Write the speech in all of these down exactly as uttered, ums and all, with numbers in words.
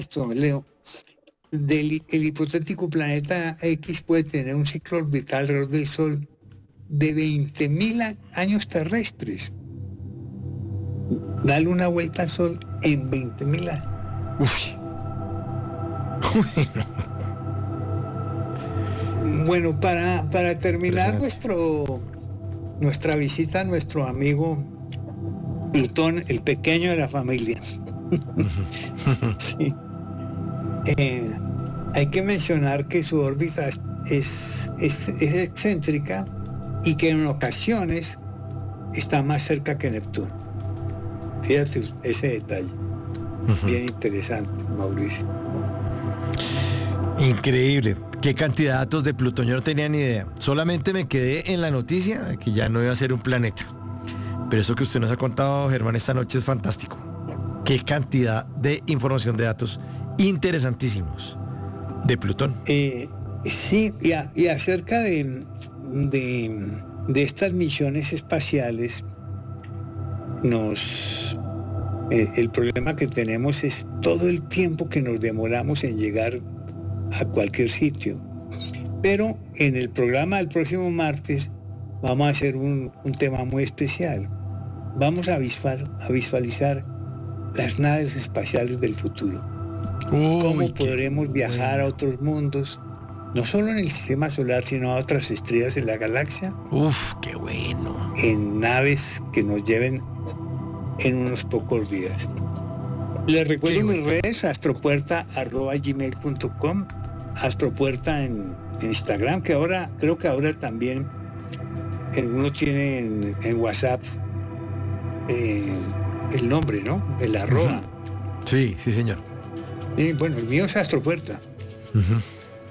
esto, Leo. Del, el hipotético planeta X puede tener un ciclo orbital alrededor del Sol de veinte mil años terrestres. Dale una vuelta al Sol en veinte mil años. Uf. Bueno, para, para terminar nuestro, nuestra visita a nuestro amigo Plutón, el pequeño de la familia. Sí. Eh, hay que mencionar que su órbita es, es, es, es excéntrica y que en ocasiones está más cerca que Neptuno. Fíjate ese detalle. Uh-huh. Bien interesante, Mauricio. Increíble. Qué cantidad de datos de Plutón, yo no tenía ni idea. Solamente me quedé en la noticia de que ya no iba a ser un planeta. Pero eso que usted nos ha contado, Germán, esta noche es fantástico. Qué cantidad de información, de datos interesantísimos de Plutón. Eh, sí, y, a, y acerca de, de, de estas misiones espaciales, nos eh, el problema que tenemos es todo el tiempo que nos demoramos en llegar a cualquier sitio. Pero en el programa del próximo martes vamos a hacer un, un tema muy especial. Vamos a, visual, a visualizar las naves espaciales del futuro. Uy, cómo podremos viajar bueno. a otros mundos, no solo en el sistema solar, sino a otras estrellas en la galaxia. Uf, qué bueno. En naves que nos lleven en unos pocos días. Les recuerdo qué mis bueno. redes, astropuerta arroba gmail punto com, astropuerta en, en Instagram, que ahora, creo que ahora también uno tiene en, en WhatsApp eh, el nombre, ¿no? El arroba. Uh-huh. Sí, sí, señor. Y bueno, el mío es Astropuerta. Uh-huh.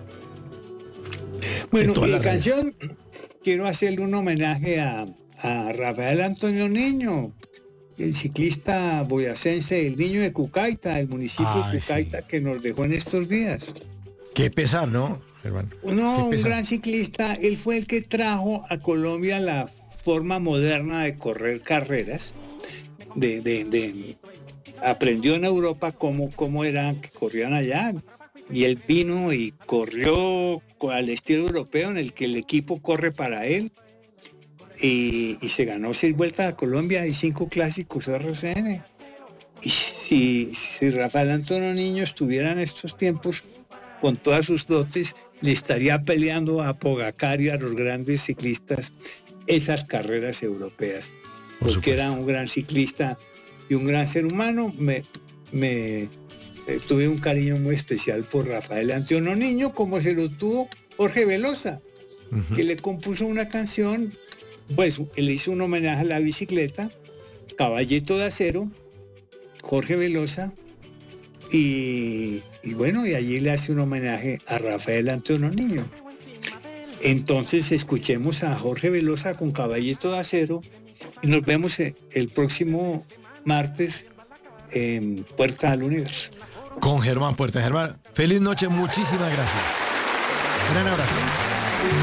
Bueno, y la canción, quiero hacerle un homenaje a, a Rafael Antonio Niño, el ciclista boyacense, el niño de Cucaita, el municipio Ay, de Cucaita, sí. que nos dejó en estos días. Qué pesar, ¿no, hermano? No, un gran ciclista. Él fue el que trajo a Colombia la forma moderna de correr carreras, de... de, de aprendió en Europa cómo, cómo eran que corrían allá, y él vino y corrió al estilo europeo en el que el equipo corre para él, y, y se ganó seis vueltas a Colombia y cinco clásicos R C N. Y si, si Rafael Antonio Niño estuviera en estos tiempos con todas sus dotes, le estaría peleando a Pogacar y a los grandes ciclistas esas carreras europeas, porque era un gran ciclista y un gran ser humano. Me, me eh, tuve un cariño muy especial por Rafael Antonio Niño, como se lo tuvo Jorge Velosa, uh-huh. que le compuso una canción, pues él hizo un homenaje a la bicicleta, Caballito de Acero, Jorge Velosa, y, y bueno, y allí le hace un homenaje a Rafael Antonio Niño. Entonces escuchemos a Jorge Velosa con Caballito de Acero y nos vemos el próximo martes en Puerta al Universo. Con Germán Puerta. Germán, feliz noche, muchísimas gracias. Gran abrazo.